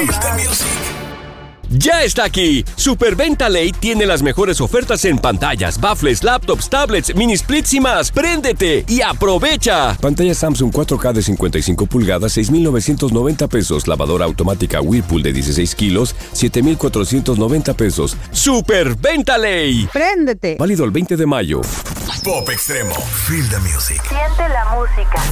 Feel the Music. Ya está aquí. Superventa Ley tiene las mejores ofertas en pantallas, baffles, laptops, tablets, mini splits y más. ¡Préndete y aprovecha! Pantalla Samsung 4K de 55 pulgadas, 6,990 pesos. Lavadora automática Whirlpool de 16 kilos, 7,490 pesos. Superventa Ley. ¡Préndete! Válido el 20 de mayo. Pop Extremo. Feel the Music. Siente la música.